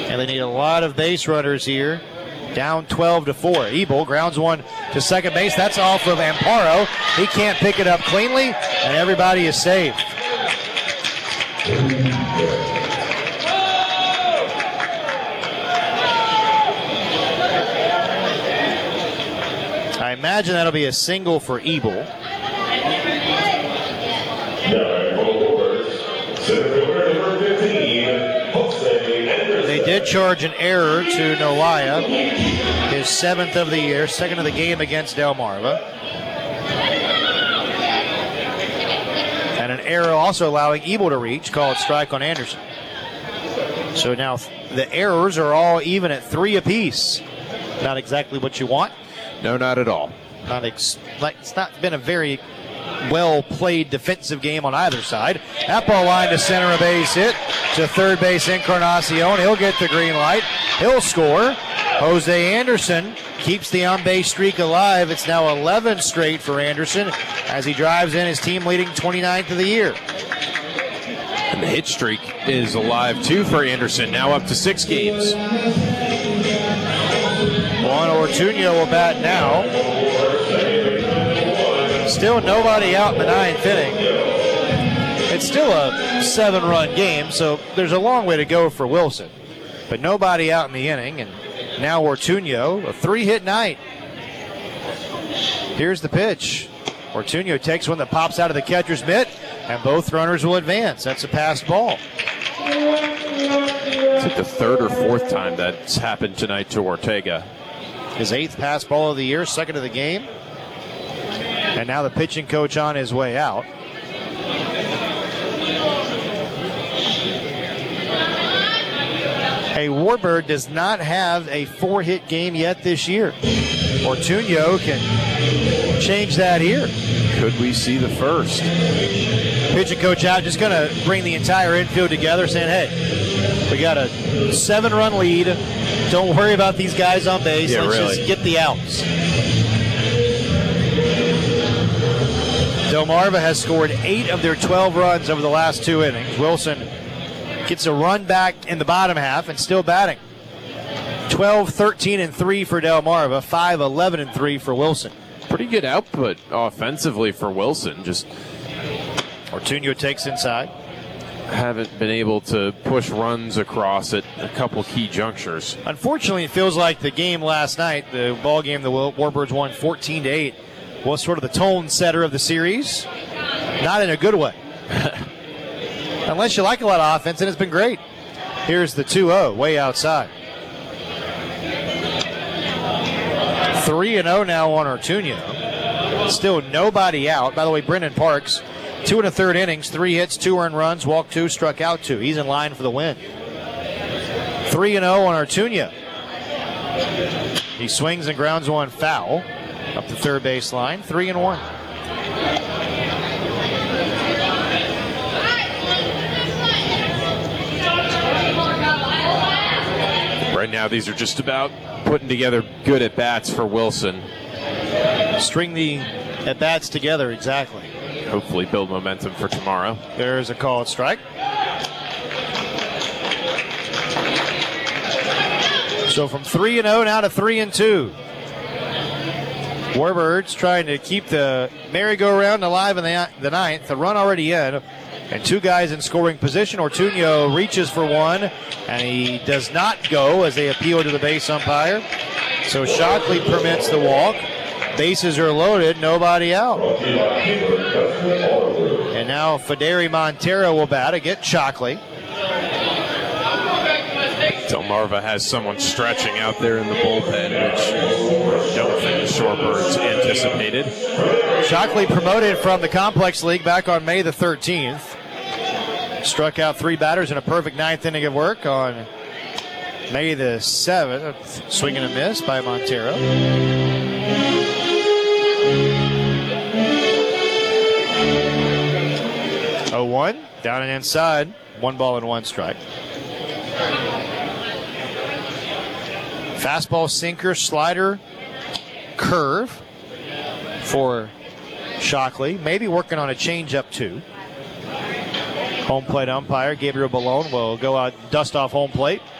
And they need a lot of base runners here. Down 12-4. Ebel grounds one to second base. That's off of Amparo. He can't pick it up cleanly, and everybody is safe. I imagine that'll be a single for Ebel. They did charge an error to Nolaya, his 7th of the year, 2nd of the game against Delmarva. And an error also allowing Ebel to reach, called strike on Anderson. So now the errors are all even at 3 apiece. Not exactly what you want. No, not at all. It's not been a very well-played defensive game on either side. That ball line to center, a base hit to third base, Encarnacion. He'll get the green light. He'll score. Jose Anderson keeps the on-base streak alive. It's now 11 straight for Anderson as he drives in his team-leading 29th of the year. And the hit streak is alive, too, for Anderson, now up to 6 games. Juan Ortuño will bat now. Still nobody out in the 9th inning. It's still a 7-run game, so there's a long way to go for Wilson. But nobody out in the inning, and now Ortuño, a 3-hit night. Here's the pitch. Ortuño takes one that pops out of the catcher's mitt, and both runners will advance. That's a passed ball. It's like the 3rd or 4th time that's happened tonight to Ortega. His 8th pass ball of the year, 2nd of the game. And now the pitching coach on his way out. Hey, Warburg does not have a 4-hit game yet this year. Ortuño can change that here. Could we see the first? Pitching coach out, just going to bring the entire infield together, saying, hey, we got a 7-run lead. Don't worry about these guys on base. Yeah, Let's really. just get the outs. Delmarva has scored 8 of their 12 runs over the last 2 innings. Wilson gets a run back in the bottom half and still batting. 12-13-3 for Delmarva, 5-11-3 for Wilson. Pretty good output offensively for Wilson. Just Ortuño takes inside. haven't been able to push runs across at a couple key junctures. Unfortunately, it feels like the game last night, the ball game the Warbirds won 14-8, was sort of the tone setter of the series. Not in a good way. Unless you like a lot of offense, and it's been great. Here's the 2-0, way outside. 3-0 now on Ortuño. Still nobody out. By the way, Brendan Parks, 2 1/3 innings, 3 hits, 2 earned runs, walked 2, struck out 2. He's in line for the win. 3-0 on Ortuño. He swings and grounds one foul up the third base line. 3-1. Right now, these are just about putting together good at-bats for Wilson. String the at-bats together, exactly. Hopefully build momentum for tomorrow. There's a called strike. So from 3-0 now to 3-2. Warbirds trying to keep the merry-go-round alive in the ninth. The run already in. And 2 guys in scoring position. Ortuño reaches for one, and he does not go as they appeal to the base umpire. So Shockley permits the walk. Bases are loaded, nobody out. And now Federi Montero will bat against Shockley. Delmarva has someone stretching out there in the bullpen, which I don't think the Shorebirds anticipated. Shockley promoted from the Complex League back on May the 13th. Struck out 3 batters in a perfect 9th inning of work on May the 7th. Swing and a miss by Montero. Oh-1, down and inside. 1 ball and 1 strike. Fastball, sinker, slider, curve for Shockley. Maybe working on a changeup too. Home plate umpire Gabriel Ballone will go out and dust off home plate.